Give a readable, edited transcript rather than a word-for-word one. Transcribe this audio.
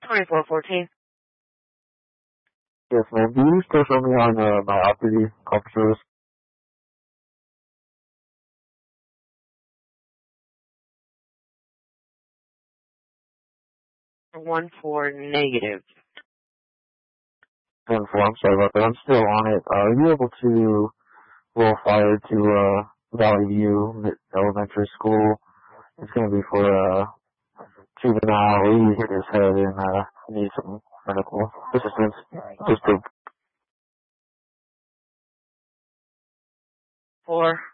2414. Yes, ma'am. Do you still show me on my off-duty call for service? 14 negative. 10-4, I'm sorry about that. I'm still on it. Are you able to roll fire to Valley View Elementary School? It's going to be for juvenile. He hit his head and needs some medical assistance. Just to 4.